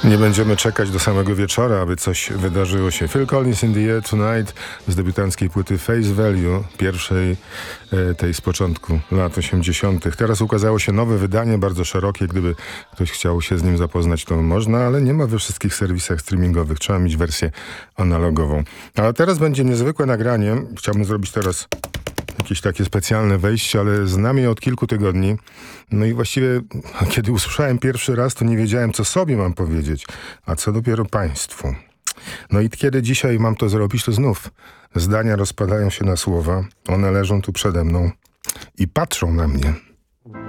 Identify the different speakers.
Speaker 1: Nie będziemy czekać do samego wieczora, aby coś wydarzyło się. Phil Collins in the Air Tonight z debiutanckiej płyty Face Value, pierwszej tej z początku lat 80. Teraz ukazało się nowe wydanie, bardzo szerokie. Gdyby ktoś chciał się z nim zapoznać, to można, ale nie ma we wszystkich serwisach streamingowych. Trzeba mieć wersję analogową. Ale teraz będzie niezwykłe nagranie. Chciałbym zrobić teraz jakieś takie specjalne wejście, ale znam je od kilku tygodni. No i właściwie, kiedy usłyszałem pierwszy raz, to nie wiedziałem, co sobie mam powiedzieć, a co dopiero państwu. No i kiedy dzisiaj mam to zrobić, to znów zdania rozpadają się na słowa. One leżą tu przede mną i patrzą na mnie.